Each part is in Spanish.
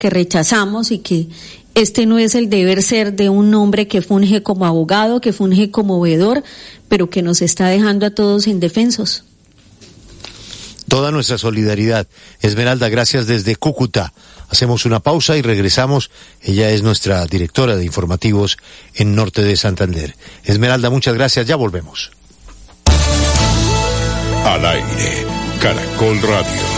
que rechazamos y que este no es el deber ser de un hombre que funge como abogado, que funge como veedor, pero que nos está dejando a todos indefensos. Toda nuestra solidaridad. Esmeralda, gracias desde Cúcuta. Hacemos una pausa y regresamos. Ella es nuestra directora de informativos en Norte de Santander. Esmeralda, muchas gracias. Ya volvemos. Al aire, Caracol Radio.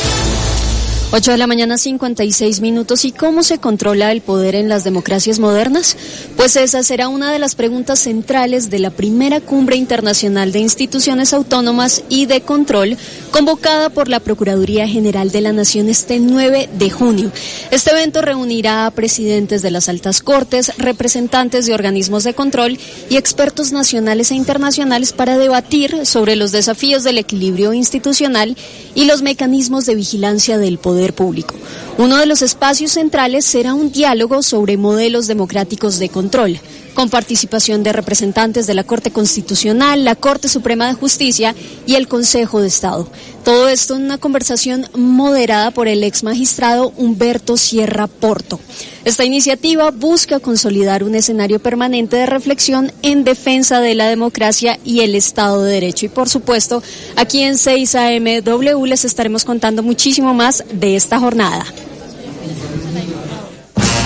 8:56 a.m. ¿Y cómo se controla el poder en las democracias modernas? Pues esa será una de las preguntas centrales de la primera Cumbre Internacional de Instituciones Autónomas y de Control, convocada por la Procuraduría General de la Nación este 9 de junio. Este evento reunirá a presidentes de las altas cortes, representantes de organismos de control y expertos nacionales e internacionales para debatir sobre los desafíos del equilibrio institucional y los mecanismos de vigilancia del poder público. Uno de los espacios centrales será un diálogo sobre modelos democráticos de control, con participación de representantes de la Corte Constitucional, la Corte Suprema de Justicia y el Consejo de Estado. Todo esto en una conversación moderada por el ex magistrado Humberto Sierra Porto. Esta iniciativa busca consolidar un escenario permanente de reflexión en defensa de la democracia y el Estado de Derecho. Y por supuesto, aquí en 6 AM W les estaremos contando muchísimo más de esta jornada.